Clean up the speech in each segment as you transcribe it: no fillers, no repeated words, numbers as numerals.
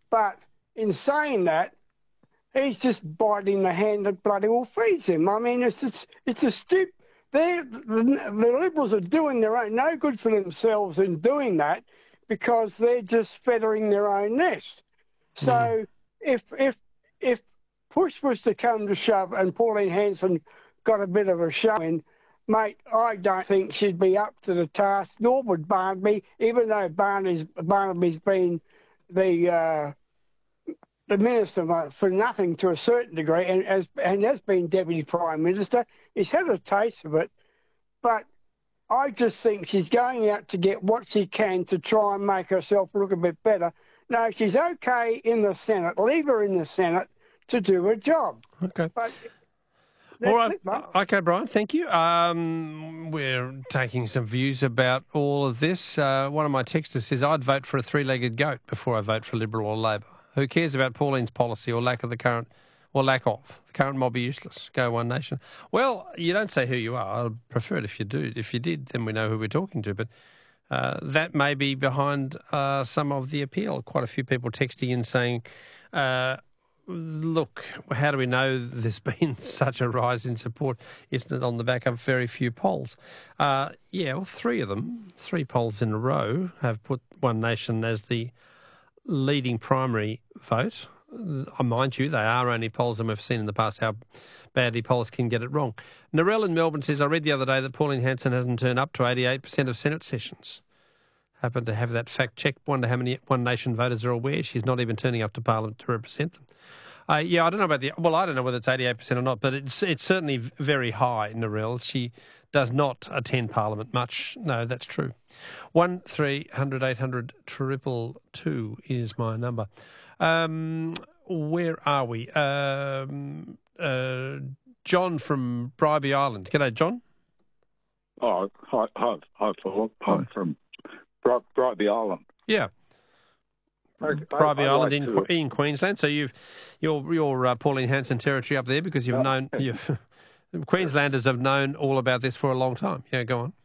But in saying that, he's just biting the hand that bloody well feeds him. I mean, it's a stupid. The Liberals are doing no good for themselves in doing that, because they're just feathering their own nest. So if push was to come to shove and Pauline Hanson got a bit of a showing, mate, I don't think she'd be up to the task, nor would Barnaby, even though Barnaby's been the minister for nothing to a certain degree, and has been Deputy Prime Minister. He's had a taste of it, but I just think she's going out to get what she can to try and make herself look a bit better. No, she's okay in the Senate. Leave her in the Senate to do her job. Okay. But all right. it, mate. Okay, Brian, thank you. We're taking some views about all of this. One of my texters says, I'd vote for a three-legged goat before I vote for Liberal or Labor. Who cares about Pauline's policy or lack of? The current mob are useless. Go One Nation. Well, you don't say who you are. I'd prefer it if you do. If you did, then we know who we're talking to. But that may be behind some of the appeal. Quite a few people texting in saying, look, how do we know there's been such a rise in support? Isn't it on the back of very few polls? Three polls in a row have put One Nation as the leading primary vote. Mind you, they are only polls, and we've seen in the past how badly polls can get it wrong. Narelle in Melbourne says, I read the other day that Pauline Hanson hasn't turned up to 88% of Senate sessions. Happen to have that fact checked. Wonder how many One Nation voters are aware she's not even turning up to Parliament to represent them. I don't know about I don't know whether it's 88% or not, but it's certainly very high, Narelle. She does not attend Parliament much. No, that's true. 1300 800 222 is my number. Where are we? John from Bribie Island. G'day, John. Oh, hi, Philip. I'm from Bribie Island. Yeah. Bribie Island in Queensland. So you're Pauline Hanson territory up there, because you've known Queenslanders have known all about this for a long time. Yeah, go on.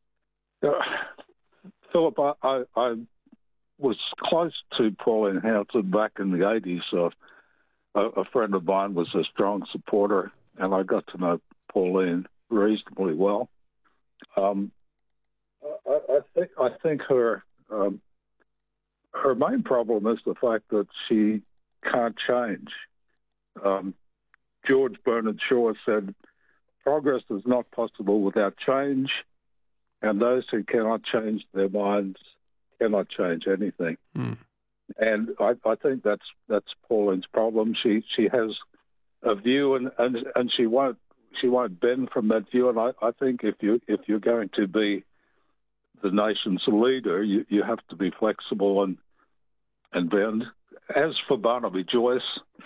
Philip, I was close to Pauline Hanson back in the 80s. A friend of mine was a strong supporter, and I got to know Pauline reasonably well. I think her main problem is the fact that she can't change. George Bernard Shaw said, progress is not possible without change, and those who cannot change their minds cannot change anything. And I think that's Pauline's problem. She has a view, and she won't bend from that view. And I think if you're going to be the nation's leader, you have to be flexible and bend. As for Barnaby Joyce,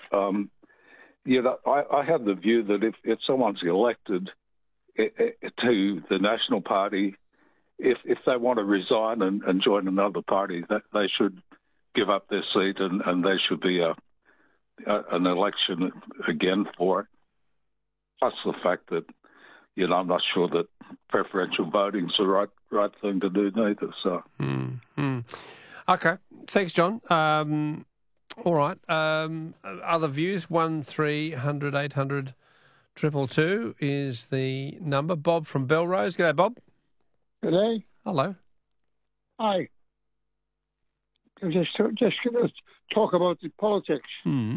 I have the view that if someone's elected to the National Party, if they want to resign and join another party, that they should give up their seat, and there should be an election again for it. Plus the fact that, I'm not sure that preferential voting's the right thing to do neither. So. Okay, thanks, John. All right. Other views? 1300 800 222 is the number. Bob from Belrose. G'day, Bob. G'day. Hello. Hi. Just going to talk about the politics.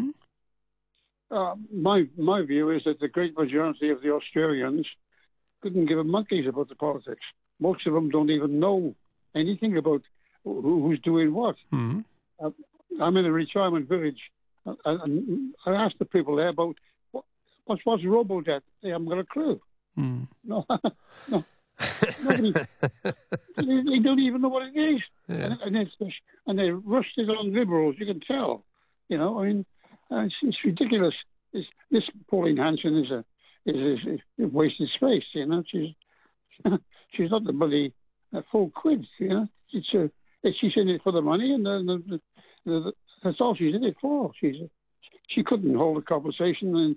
My view is that the great majority of the Australians couldn't give a monkeys about the politics. Most of them don't even know anything about who's doing what. I'm in a retirement village, and I asked the people there about what's Robodebt. They haven't got a clue. No. Nobody, they don't even know what it is. Yeah. And they rushed it on Liberals, you can tell. It's ridiculous. This Pauline Hanson is a wasted space, She's not the bloody full quid, she's in it for the money, and that's all she's in it for. She couldn't hold a conversation, and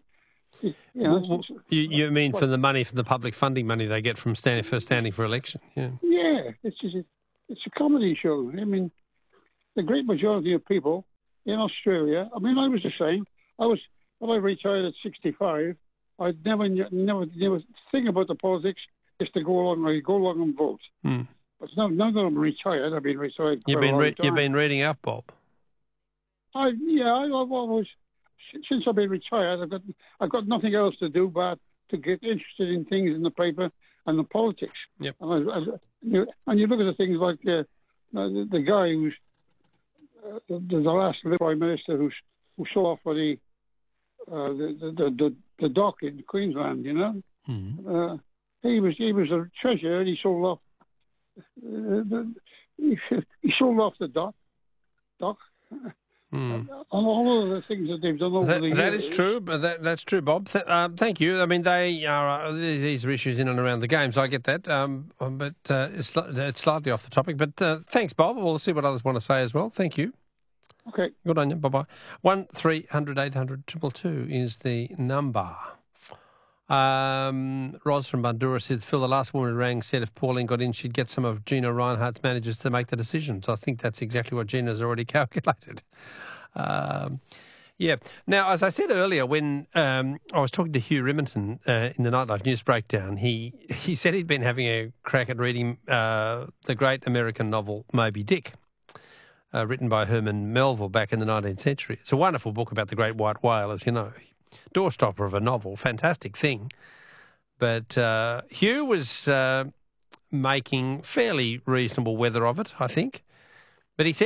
you mean for the money, for the public funding money they get from standing for election? Yeah, it's a comedy show. I mean, the great majority of people in Australia. I mean, I was the same. When I retired at 65, I'd never think about the politics, just to go along and vote. Mm. But now that I'm retired, I've been retired You've been reading up, Bob. I've always, since I've been retired, I've got nothing else to do but to get interested in things in the paper and the politics. Yep. And you look at the things like the guy who's the last Prime Minister who sold off for the dock in Queensland. You know, he was a treasurer, and he sold off. He sold off the dock. And all of the things that they've done over the years. That is true. That's true, Bob. Thank you. I mean, they are these are issues in and around the games. I get that, but it's slightly off the topic. But thanks, Bob. We'll see what others want to say as well. Thank you. Okay. Good on you. Bye-bye. 1300 800 222 is the number. Ros from Bundoora said, Phil, the last woman who rang said if Pauline got in, she'd get some of Gina Reinhardt's managers to make the decisions. I think that's exactly what Gina's already calculated. Yeah. Now, as I said earlier, when I was talking to Hugh Riminton in the Nightlife News Breakdown, he said he'd been having a crack at reading the great American novel Moby Dick, written by Herman Melville back in the 19th century. It's a wonderful book about the great white whale, as you know. Doorstopper of a novel, fantastic thing. But Hugh was making fairly reasonable weather of it, I think. But he said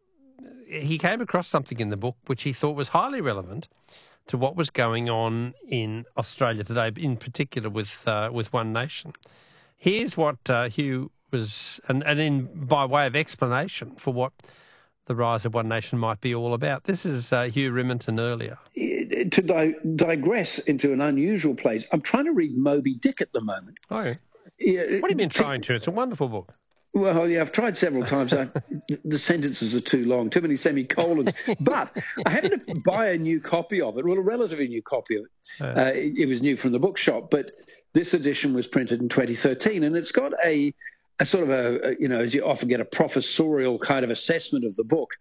he came across something in the book which he thought was highly relevant to what was going on in Australia today, in particular with One Nation. Here's what Hugh was, and by way of explanation for what the rise of One Nation might be all about. This is Hugh Riminton earlier. To digress into an unusual place, I'm trying to read Moby Dick at the moment. Oh, yeah. What have you been trying to? It's a wonderful book. Well, yeah, I've tried several times. The sentences are too long, too many semicolons. But I happened to buy a new copy of it, well, a relatively new copy of it. It was new from the bookshop, but this edition was printed in 2013, and it's got a sort of as you often get, a professorial kind of assessment of the book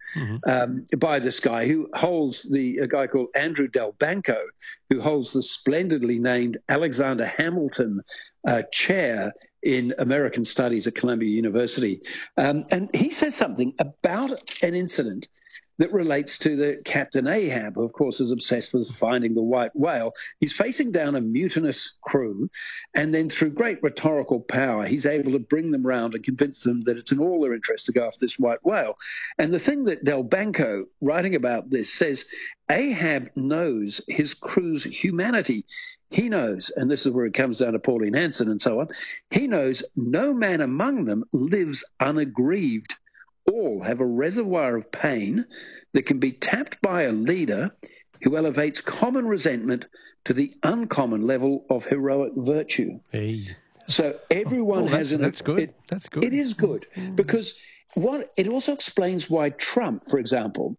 by this guy who holds a guy called Andrew Delbanco, who holds the splendidly named Alexander Hamilton Chair in American Studies at Columbia University. And he says something about an incident that relates to the Captain Ahab, who, of course, is obsessed with finding the white whale. He's facing down a mutinous crew, and then through great rhetorical power, he's able to bring them round and convince them that it's in all their interest to go after this white whale. And the thing that Delbanco, writing about this, says, Ahab knows his crew's humanity. He knows, and this is where it comes down to Pauline Hanson and so on, he knows no man among them lives unaggrieved. All have a reservoir of pain that can be tapped by a leader who elevates common resentment to the uncommon level of heroic virtue. Hey. So everyone has an... That's good. That's good. It is good because it also explains why Trump, for example,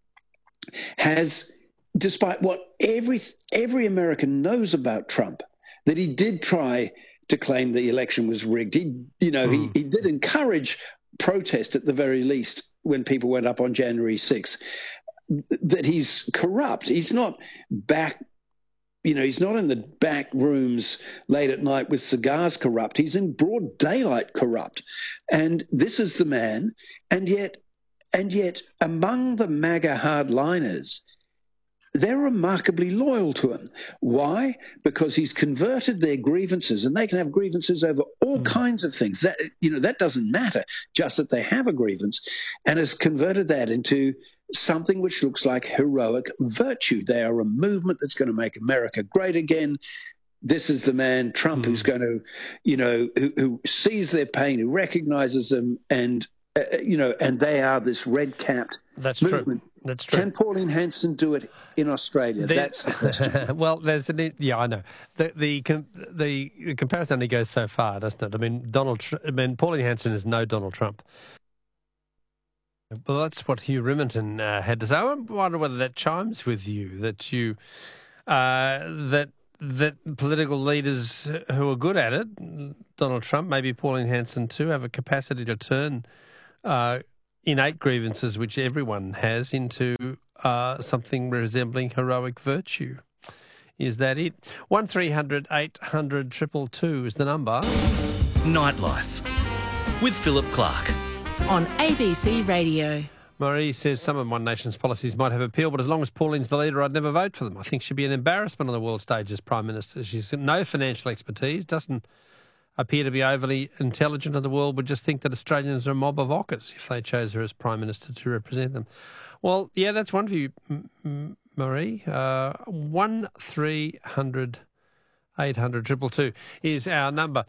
has, despite what every American knows about Trump, that he did try to claim the election was rigged. He did encourage protest at the very least when people went up on January 6th, that he's corrupt. He's not back, he's not in the back rooms late at night with cigars corrupt. He's in broad daylight corrupt. And this is the man. And yet among the MAGA hardliners, they're remarkably loyal to him. Why? Because he's converted their grievances, and they can have grievances over all kinds of things. That doesn't matter, just that they have a grievance, and has converted that into something which looks like heroic virtue. They are a movement that's going to make America great again. This is the man, Trump, who's going to, who sees their pain, who recognizes them, and they are this red-capped movement. True. That's true. Can Pauline Hanson do it in Australia? That's the question. Well, I know. The comparison only goes so far, doesn't it? I mean, Pauline Hanson is no Donald Trump. Well, that's what Hugh Riminton had to say. I wonder whether that chimes with you, that that political leaders who are good at it, Donald Trump, maybe Pauline Hanson too, have a capacity to turn innate grievances which everyone has into something resembling heroic virtue. Is that it? 1300 800 222 is the number. Nightlife with Philip Clark on ABC Radio. Marie says some of One Nation's policies might have appeal, but as long as Pauline's the leader, I'd never vote for them. I think she'd be an embarrassment on the world stage as Prime Minister. She's got no financial expertise, doesn't appear to be overly intelligent, and the world would just think that Australians are a mob of ockers if they chose her as Prime Minister to represent them. Well, yeah, that's one view, Marie. 1300 800 222 is our number.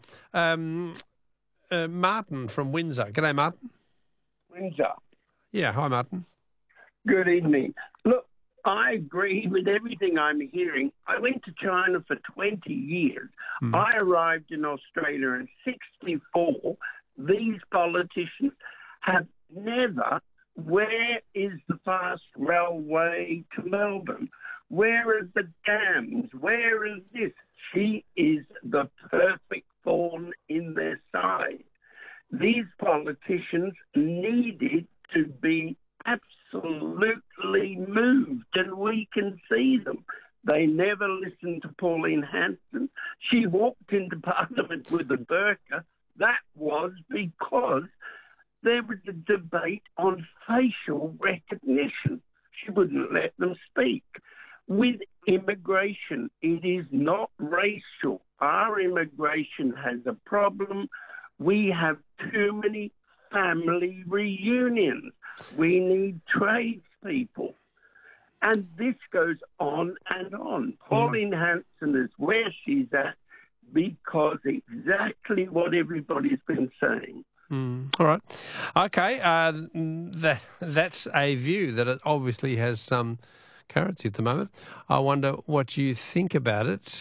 Martin from Windsor. G'day, Martin. Windsor. Yeah, hi, Martin. Good evening. Look, I agree with everything I'm hearing. I went to China for 20 years. I arrived in Australia in 1964. These politicians have never... Where is the fast railway to Melbourne? Where are the dams? Where is this? She is the perfect thorn in their side. These politicians needed to be absolutely moved, and we can see them. They never listened to Pauline Hanson. She walked into Parliament with a burqa. That was because there was a debate on facial recognition. She wouldn't let them speak. With immigration, it is not racial. Our immigration has a problem. We have too many family reunions. We need tradespeople. And this goes on and on. Pauline Hanson is where she's at because exactly what everybody's been saying. All right. Okay. That's a view that it obviously has some currency at the moment. I wonder what you think about it.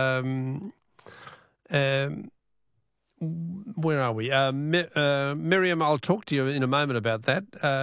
Where are we? Miriam, I'll talk to you in a moment about that.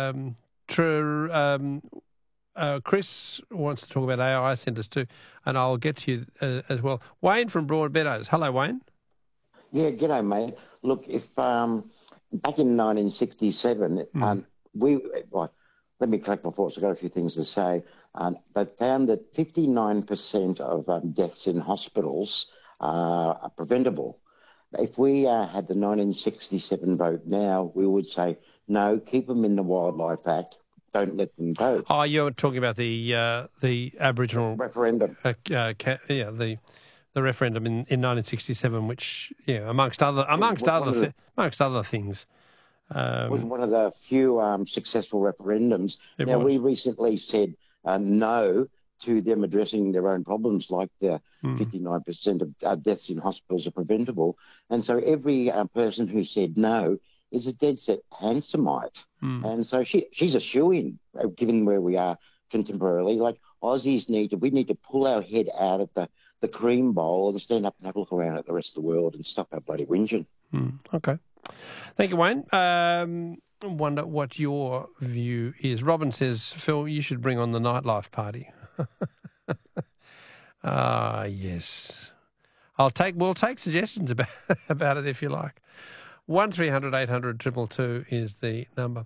Chris wants to talk about AI centres too, and I'll get to you as well. Wayne from Broadmeadows. Hello, Wayne. Yeah, g'day, mate. Look, if back in 1967, let me collect my thoughts. I've got a few things to say. They found that 59% of deaths in hospitals are preventable. If we had the 1967 vote now, we would say, no, keep them in the Wildlife Act. Don't let them vote. Oh, you're talking about the Aboriginal referendum. The referendum in 1967, which amongst other things, was one of the few successful referendums. We recently said no to them addressing their own problems, like the 59% of deaths in hospitals are preventable, and so every person who said no is a dead set Hansomite. And so she's a shoo-in, given where we are contemporarily. Like Aussies we need to pull our head out of the cream bowl and stand up and have a look around at the rest of the world and stop our bloody whinging. Okay. Thank you, Wayne. I wonder what your view is. Robin says, Phil, you should bring on the nightlife party. Yes. We'll take suggestions about it if you like. 1300 800 222 is the number.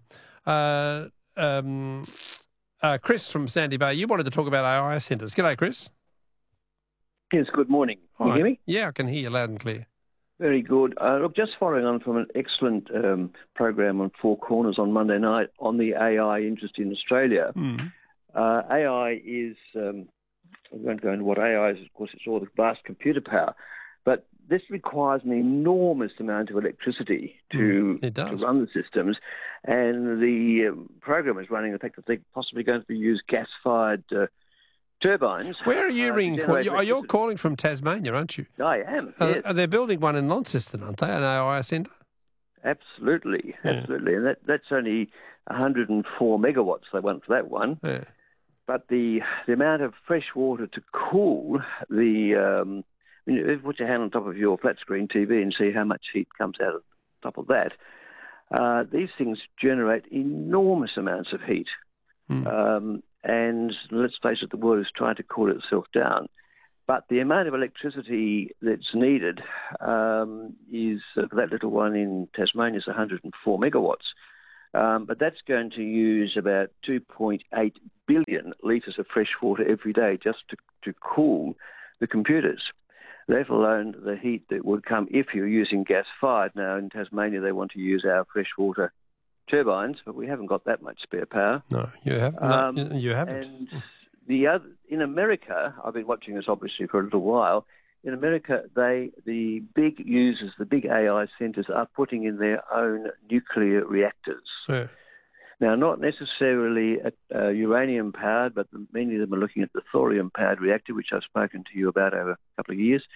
Chris from Sandy Bay, you wanted to talk about AI centres. G'day, Chris. Yes, good morning. Can you hear me? Yeah, I can hear you loud and clear. Very good. Look, just following on from an excellent program on Four Corners on Monday night on the AI interest in Australia. AI is, I won't go into what AI is, of course, it's all the vast computer power, but this requires an enormous amount of electricity to run the systems, and the program is running the fact that they're possibly going to use gas-fired turbines. Where are you ringing? You're calling from Tasmania, aren't you? I am, yes. They're building one in Launceston, aren't they, an AI centre? Absolutely. And that's only 104 megawatts they want for that one. Yeah. But the amount of fresh water to cool the... put your hand on top of your flat-screen TV and see how much heat comes out of top of that. These things generate enormous amounts of heat. And let's face it, the world is trying to cool itself down. But the amount of electricity that's needed is, for that little one in Tasmania, is 104 megawatts. But that's going to use about 2.8 billion litres of fresh water every day just to cool the computers, let alone the heat that would come if you're using gas-fired. Now, in Tasmania, they want to use our freshwater turbines, but we haven't got that much spare power. No, you haven't. You haven't. And in America, I've been watching this obviously for a little while. In America, the big users, the big AI centres, are putting in their own nuclear reactors. Yeah. Now, not necessarily uranium-powered, but many of them are looking at the thorium-powered reactor, which I've spoken to you about over a couple of years,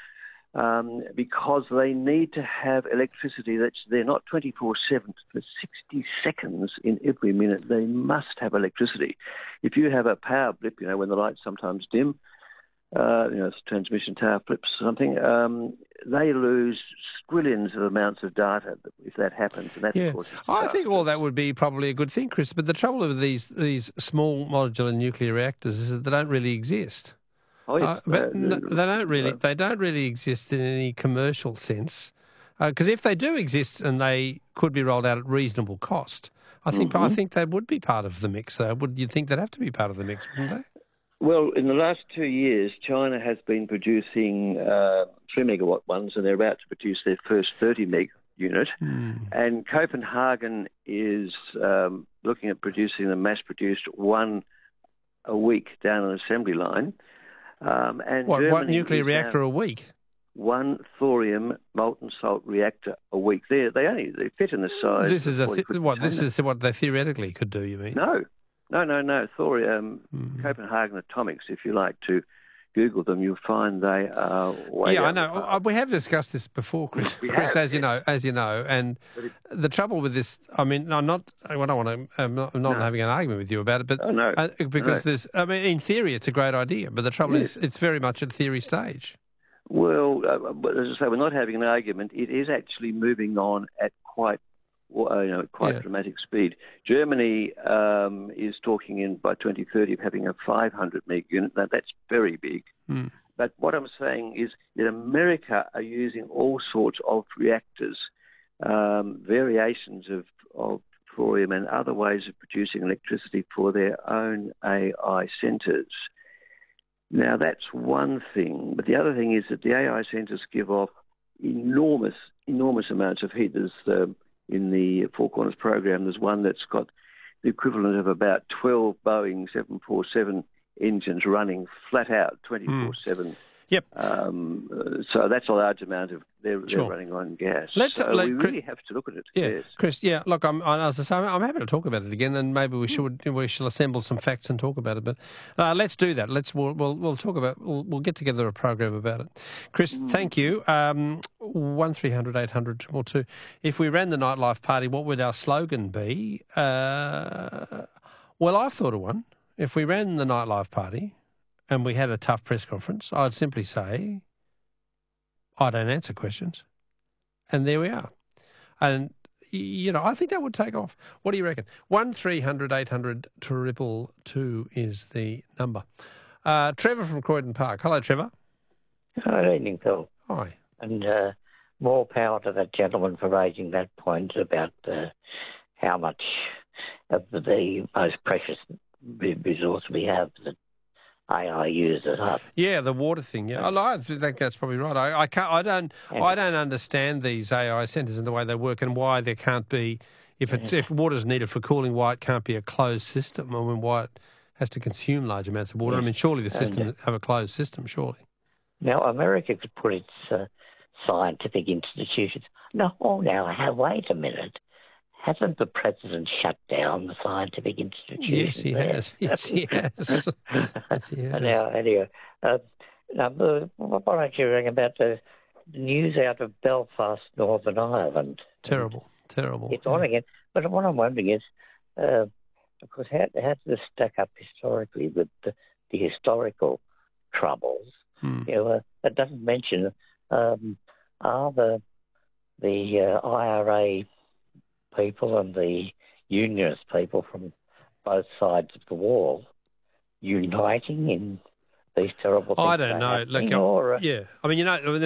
because they need to have electricity that's there not 24/7, for 60 seconds in every minute. They must have electricity. If you have a power blip, when the lights sometimes dim, transmission tower flips or something, they lose squillions of amounts of data if that happens. And that, of course, I think all that would be probably a good thing, Chris. But the trouble with these small modular nuclear reactors is that they don't really exist. Oh, yes. They don't really exist in any commercial sense. Because if they do exist and they could be rolled out at reasonable cost, I think they would be part of the mix. Would you think they'd have to be part of the mix, wouldn't they? Well, in the last 2 years, China has been producing 3 megawatt ones, and they're about to produce their first 30 meg unit. And Copenhagen is looking at producing a mass-produced one a week down an assembly line. And what nuclear reactor a week? One thorium molten salt reactor a week. They fit in the size. This is what they theoretically could do. You mean? No. Thorium, Copenhagen Atomics. If you like to Google them, you'll find they are way. Yeah, I know. We have discussed this before, Chris. Chris, as you know, and the trouble with this, I mean, I'm not having an argument with you about it, but because there's, I mean, in theory, it's a great idea, but the trouble is, it's very much at theory stage. Well, as I say, we're not having an argument. It is actually moving on at quite dramatic speed. Germany is talking by 2030 of having a 500 meg unit. Now, that's very big. But what I'm saying is that America are using all sorts of reactors, variations of thorium and other ways of producing electricity for their own AI centres. Now, that's one thing. But the other thing is that the AI centres give off enormous amounts of heat. There's in the Four Corners program, there's one that's got the equivalent of about 12 Boeing 747 engines running flat out 24/7. Yep. So that's a large amount of they're running on gas. We really have to look at it. Yeah, yes. Chris. Yeah, look, I'm happy to talk about it again, and maybe we shall assemble some facts and talk about it. But let's do that. We'll talk about. We'll get together a program about it. Chris, thank you. 1300 800 222. If we ran the nightlife party, what would our slogan be? Well, I've thought of one. If we ran the nightlife party and we had a tough press conference, I'd simply say, I don't answer questions. And there we are. And, I think that would take off. What do you reckon? 1300 800 222 is the number. Trevor from Croydon Park. Hello, Trevor. Good evening, Phil. Hi. And more power to that gentleman for raising that point about how much of the most precious resource we have that AI uses up. Yeah, the water thing. Yeah, I think that's probably right. I don't understand these AI centres and the way they work and why there can't be if water's needed for cooling, why it can't be a closed system. I mean, why it has to consume large amounts of water. I mean, surely the system have a closed system. Surely. Now America could put its scientific institutions. Now wait a minute. Hasn't the president shut down the scientific institutions? Yes, he has. Anyway, what don't you ring about the news out of Belfast, Northern Ireland? Terrible. It's on again. But what I'm wondering is, of course, how does this stack up historically with the historical troubles? It doesn't mention are the IRA people and the unionist people from both sides of the wall uniting in these terrible things? I don't know. I mean,